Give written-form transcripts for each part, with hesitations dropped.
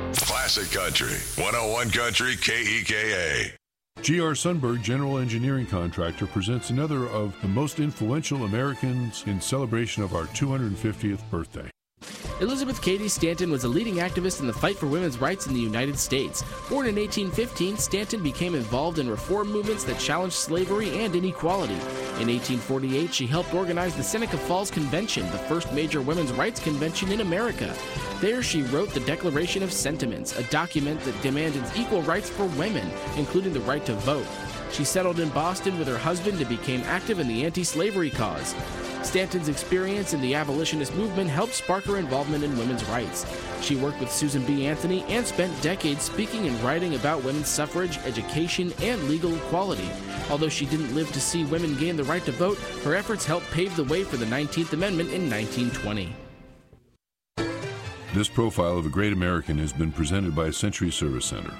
Classic Country, 101 Country KEKA. G.R. Sundberg General Engineering Contractor presents another of the most influential Americans in celebration of our 250th birthday. Elizabeth Cady Stanton was a leading activist in the fight for women's rights in the United States. Born in 1815, Stanton became involved in reform movements that challenged slavery and inequality. In 1848, she helped organize the Seneca Falls Convention, the first major women's rights convention in America. There, she wrote the Declaration of Sentiments, a document that demanded equal rights for women, including the right to vote. She settled in Boston with her husband and became active in the anti-slavery cause. Stanton's experience in the abolitionist movement helped spark her involvement in women's rights. She worked with Susan B. Anthony and spent decades speaking and writing about women's suffrage, education, and legal equality. Although she didn't live to see women gain the right to vote, her efforts helped pave the way for the 19th Amendment in 1920. This profile of a great American has been presented by Century Service Center.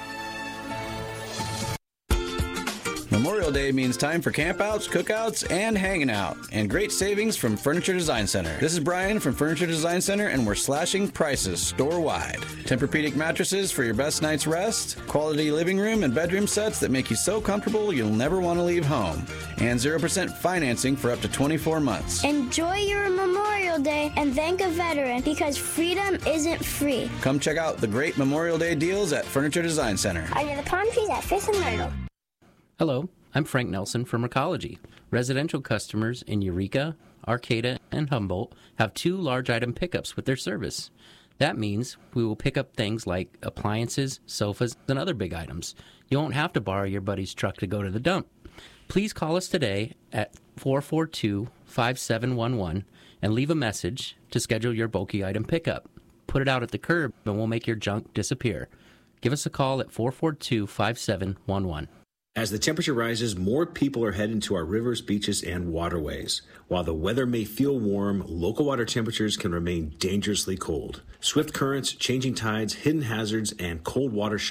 Memorial Day means time for campouts, cookouts, and hanging out, and great savings from Furniture Design Center. This is Brian from Furniture Design Center, and we're slashing prices store-wide. Tempur-Pedic mattresses for your best night's rest, quality living room and bedroom sets that make you so comfortable you'll never want to leave home, and 0% financing for up to 24 months. Enjoy your Memorial Day and thank a veteran, because freedom isn't free. Come check out the great Memorial Day deals at Furniture Design Center. Under the palm trees at Fifth and Myrtle. Hello, I'm Frank Nelson from Recology. Residential customers in Eureka, Arcata, and Humboldt have 2 large item pickups with their service. That means we will pick up things like appliances, sofas, and other big items. You won't have to borrow your buddy's truck to go to the dump. Please call us today at 442-5711 and leave a message to schedule your bulky item pickup. Put it out at the curb and we'll make your junk disappear. Give us a call at 442-5711. As the temperature rises, more people are heading to our rivers, beaches, and waterways. While the weather may feel warm, local water temperatures can remain dangerously cold. Swift currents, changing tides, hidden hazards, and cold water